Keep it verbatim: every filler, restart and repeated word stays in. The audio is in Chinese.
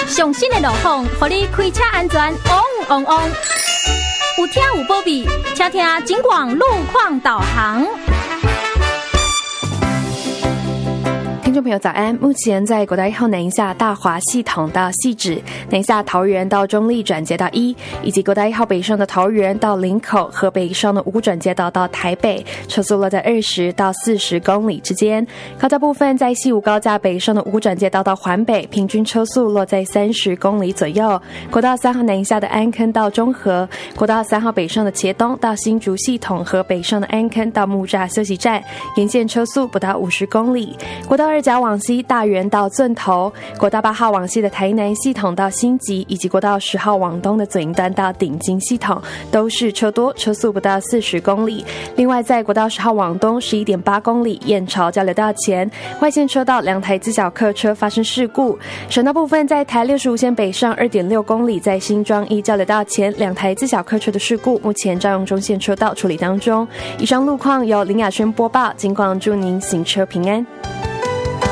上新的路况，让你开车安全旺旺旺。有听有保庇，听听警广路况导航。 听众朋友早安，目前在国道一号南下大华系统到汐止，南下桃园到中立转接到一，以及国道一号北上的桃园到林口和北上的五转接道到台北，车速落在二十到四十公里之间。高架部分在西武高架北上的五转接道到环北，平均车速落在三十公里左右。国道三号南下的安坑到中和，国道三号北上的茄东到新竹系统和北上的安坑到木栅休息站，沿线车速不到五十公里。国道二甲往西大园到圳头，国道八号往西的台南系统到新集，以及国道十号往东的左营端到顶金系统，都是车多，车速不到四十公里。另外，在国道十号往东 十一点八公里燕巢交流道前，外线车道两台自小客车发生事故。省道部分，在台六十五线北上 二点六公里，在新庄一交流道前，两台自小客车的事故，目前占用中线车道处理当中。以上路况由林雅轩播报，警广祝您行车平安。